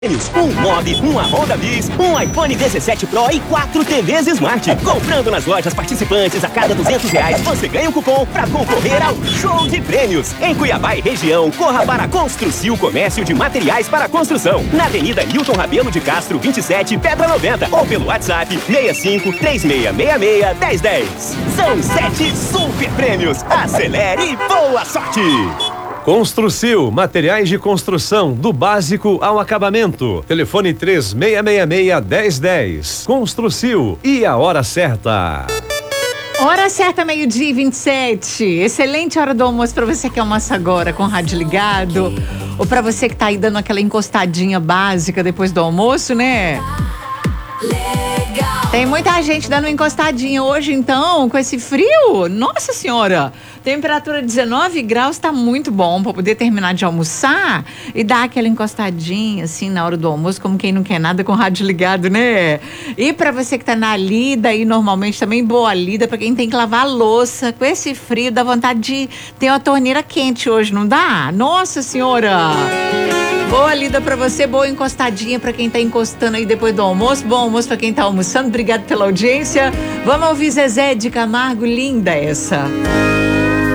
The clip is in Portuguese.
Um Mob, uma Honda Bis, um iPhone 17 Pro e 4 TVs Smart. Comprando nas lojas participantes a cada R$200, você ganha um cupom para concorrer ao show de prêmios. Em Cuiabá e região, corra para Construcil Comércio de Materiais para Construção. Na Avenida Newton Rabelo de Castro, 27, Pedra 90. Ou pelo WhatsApp 65-3666-1010. São 7 super prêmios. Acelere e boa sorte! Construcil, materiais de construção, do básico ao acabamento. Telefone 3666-1010. Construcil, e a hora certa. Hora certa, 12:27. Excelente hora do almoço para você que almoça agora com o rádio ligado. Ou para você que tá aí dando aquela encostadinha básica depois do almoço, né? Tem muita gente dando encostadinha hoje, então, com esse frio. Nossa Senhora! Temperatura 19 graus, tá muito bom para poder terminar de almoçar e dar aquela encostadinha, assim, na hora do almoço, como quem não quer nada com o rádio ligado, né? E para você que tá na lida e normalmente também boa lida, para quem tem que lavar a louça, com esse frio, dá vontade de ter uma torneira quente hoje, não dá? Nossa Senhora! Boa lida pra você, boa encostadinha pra quem tá encostando aí depois do almoço. Bom almoço pra quem tá almoçando. Obrigado pela audiência. Vamos ouvir Zezé de Camargo, linda essa.